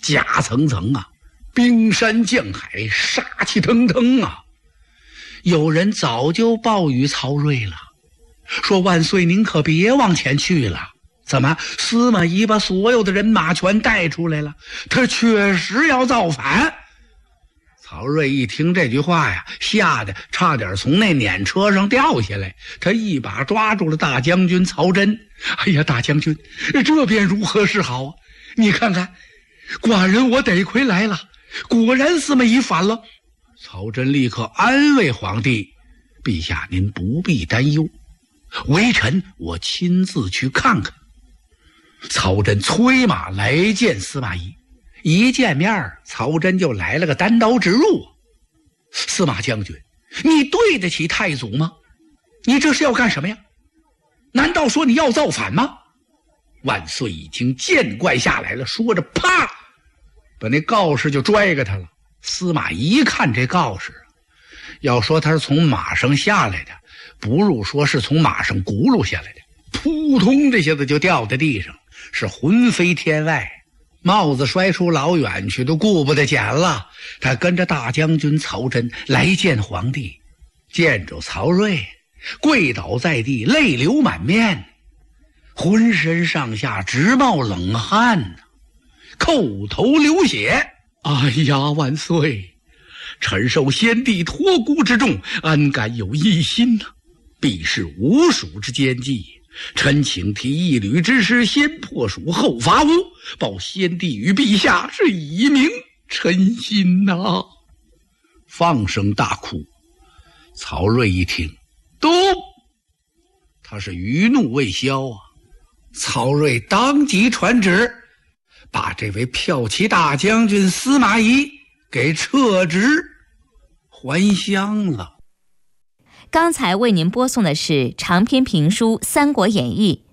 夹层层啊，冰山降海，杀气腾腾啊。有人早就报与曹睿了，说万岁您可别往前去了，怎么司马懿把所有的人马全带出来了，他确实要造反。曹睿一听这句话呀，吓得差点从那辇车上掉下来，他一把抓住了大将军曹真。哎呀，大将军，这便如何是好啊？你看看，寡人我得亏来了，果然司马懿反了。曹真立刻安慰皇帝，陛下您不必担忧，微臣我亲自去看看。曹真催马来见司马懿，一见面曹真就来了个单刀直入。司马将军，你对得起太祖吗？你这是要干什么呀？难道说你要造反吗？万岁已经见怪下来了，说着啪把那告示就拽给他了。司马懿看这告示，要说他是从马上下来的，不如说是从马上轱辘下来的，扑通这下子就掉在地上，是魂飞天外，帽子摔出老远去都顾不得捡了。他跟着大将军曹真来见皇帝，见着曹睿跪倒在地，泪流满面，浑身上下直冒冷汗，叩头流血。哎呀，万岁，臣受先帝托孤之重，安敢有异心呢？必是吴蜀之奸计，臣请提一旅之师，先破蜀后伐吴，报先帝与陛下，是以明臣心呐。放声大哭。曹睿一听，都他是余怒未消啊。曹睿当即传旨，把这位骠骑大将军司马懿给撤职还乡了。 刚才为您播送的是长篇评书《三国演义》，